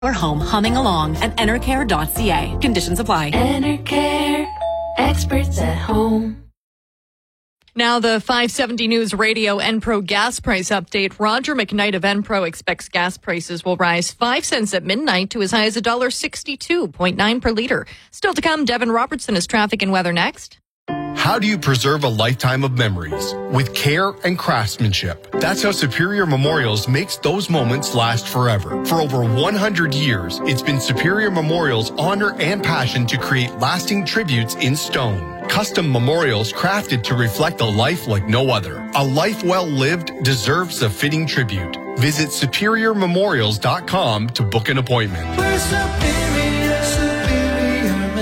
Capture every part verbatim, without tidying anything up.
Or home humming along at enercare dot c a. Conditions apply. Enercare, experts at home. Now the five seventy News Radio Enpro gas price update. Roger McKnight of Enpro expects gas prices will rise five cents at midnight to as high as one dollar sixty-two point nine per liter. Still to come, Devin Robertson is traffic and weather next. How do you preserve a lifetime of memories? With care and craftsmanship. That's how Superior Memorials makes those moments last forever. For over one hundred years, it's been Superior Memorials' honor and passion to create lasting tributes in stone. Custom memorials crafted to reflect a life like no other. A life well lived deserves a fitting tribute. Visit superior memorials dot com to book an appointment. We're Superior, Superior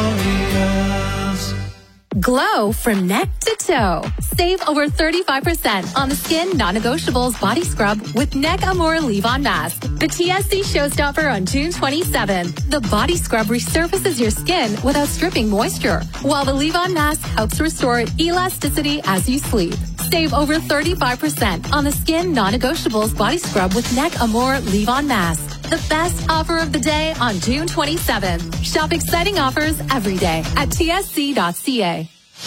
Memorials. Glow from neck to toe. Save over thirty-five percent on the Skin Non-Negotiables Body Scrub with Neck Amore Leave-On Mask. The T S C showstopper on June twenty-seventh. The body scrub resurfaces your skin without stripping moisture, while the Leave-On Mask helps restore elasticity as you sleep. Save over thirty-five percent on the Skin Non-Negotiables Body Scrub with Neck Amore Leave-On Mask. The best offer of the day on June twenty-seventh. Shop exciting offers every day at T S C dot C A.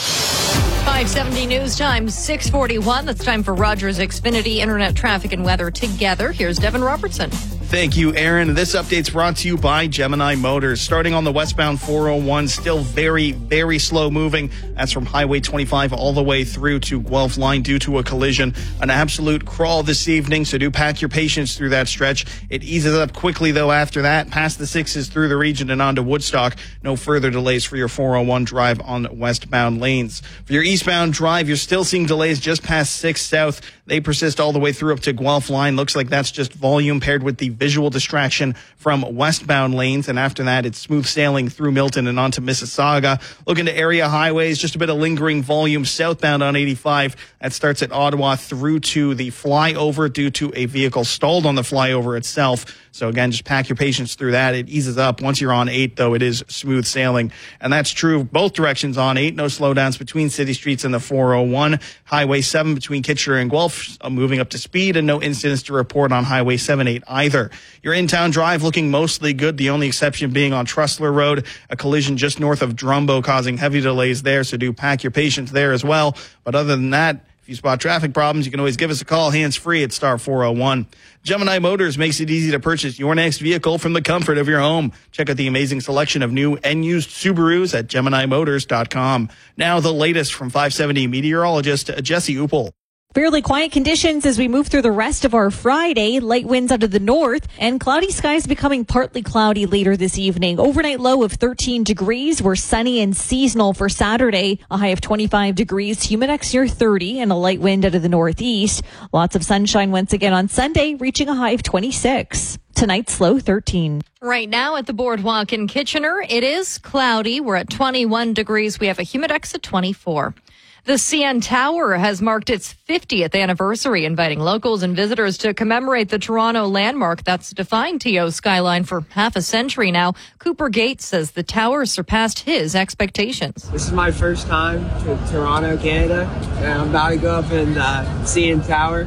five seventy News Time, six forty-one. That's time for Rogers Xfinity Internet Traffic and Weather together. Here's Devin Robertson. Thank you, Aaron. This update's brought to you by Gemini Motors. Starting on the westbound four oh one, still very, very slow moving. That's from Highway twenty-five all the way through to Guelph Line due to a collision. An absolute crawl this evening, so do pack your patience through that stretch. It eases up quickly, though, after that. Past the sixes through the region and onto Woodstock. No further delays for your four oh one drive on westbound lanes. For your eastbound drive, you're still seeing delays just past six South. They persist all the way through up to Guelph Line. Looks like that's just volume paired with the visual distraction from westbound lanes. And after that, it's smooth sailing through Milton and onto Mississauga. Looking to area highways, just a bit of lingering volume southbound on eighty-five. That starts at Ottawa through to the flyover due to a vehicle stalled on the flyover itself. So again, just pack your patience through that. It eases up. Once you're on eight, though, it is smooth sailing. And that's true both directions on eight. No slowdowns between city streets and the four oh one. Highway seven between Kitchener and Guelph uh, moving up to speed, and no incidents to report on Highway seven eight either. Your in-town drive looking mostly good, the only exception being on Trustler Road. A collision just north of Drumbo causing heavy delays there, so do pack your patience there as well. But other than that, if you spot traffic problems, you can always give us a call hands-free at star four oh one. Gemini Motors makes it easy to purchase your next vehicle from the comfort of your home. Check out the amazing selection of new and used Subarus at gemini motors dot com. Now the latest from five seventy meteorologist Jesse Uppel. Fairly quiet conditions as we move through the rest of our Friday. Light winds out of the north and cloudy skies becoming partly cloudy later this evening. Overnight low of thirteen degrees. We're sunny and seasonal for Saturday. A high of twenty-five degrees. Humidex near thirty and a light wind out of the northeast. Lots of sunshine once again on Sunday, reaching a high of twenty-six. Tonight's low thirteen. Right now at the Boardwalk in Kitchener, it is cloudy. We're at twenty-one degrees. We have a Humidex at twenty-four. The C N Tower has marked its fiftieth anniversary, inviting locals and visitors to commemorate the Toronto landmark that's defined T O's skyline for half a century now. Cooper Gates says the tower surpassed his expectations. This is my first time to Toronto, Canada, and I'm about to go up and uh, C N Tower.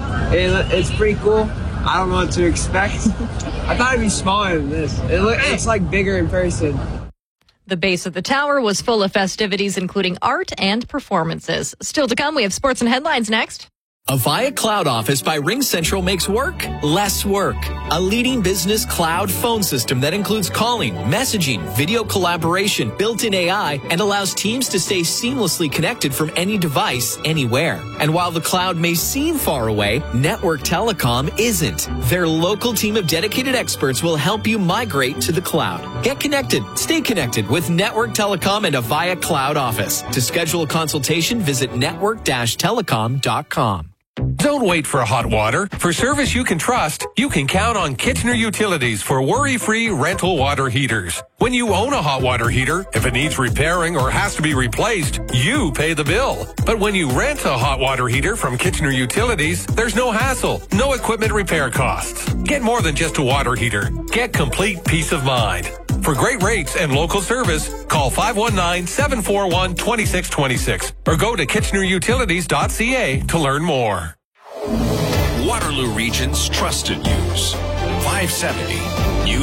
It, it's pretty cool. I don't know what to expect. I thought it'd be smaller than this. It look, it's like bigger in person. The base of the tower was full of festivities, including art and performances. Still to come, we have sports and headlines next. Avaya Cloud Office by RingCentral makes work less work. A leading business cloud phone system that includes calling, messaging, video collaboration, built-in A I, and allows teams to stay seamlessly connected from any device, anywhere. And while the cloud may seem far away, Network Telecom isn't. Their local team of dedicated experts will help you migrate to the cloud. Get connected, stay connected with Network Telecom and Avaya Cloud Office. To schedule a consultation, visit network dash telecom dot com. Don't wait for hot water. For service you can trust, you can count on Kitchener Utilities for worry-free rental water heaters. When you own a hot water heater, if it needs repairing or has to be replaced, you pay the bill. But when you rent a hot water heater from Kitchener Utilities, there's no hassle, no equipment repair costs. Get more than just a water heater. Get complete peace of mind. For great rates and local service, call five one nine, seven four one, two six two six or go to kitchener utilities dot c a to learn more. Waterloo Region's trusted news. five seventy